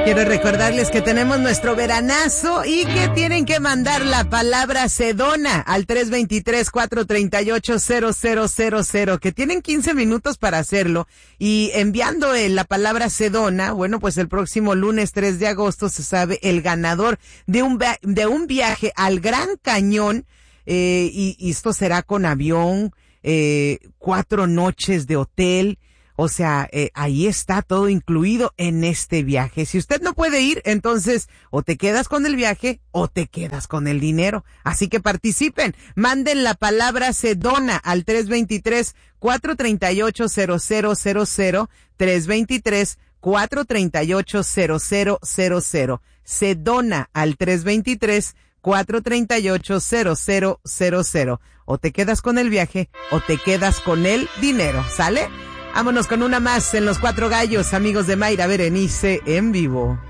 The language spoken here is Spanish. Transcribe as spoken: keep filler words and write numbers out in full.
Quiero recordarles que tenemos nuestro veranazo y que tienen que mandar la palabra Sedona al tres dos tres, cuatro tres ocho, cero cero cero cero, que tienen quince minutos para hacerlo, y enviando eh, la palabra Sedona, bueno, pues el próximo lunes tres de agosto se sabe el ganador de un, de un viaje al Gran Cañón, eh, y, y esto será con avión, eh, cuatro noches de hotel. O sea, eh, ahí está todo incluido en este viaje. Si usted no puede ir, entonces o te quedas con el viaje o te quedas con el dinero. Así que participen. Manden la palabra Sedona al tres dos tres, cuatro tres ocho, cero cero cero cero, tres dos tres, cuatro tres ocho, cero cero cero cero. Sedona al tres dos tres, cuatro tres ocho, cero cero cero cero. O te quedas con el viaje o te quedas con el dinero. ¿Sale? Vámonos con una más en Los Cuatro Gallos, amigos de Mayra Berenice en vivo.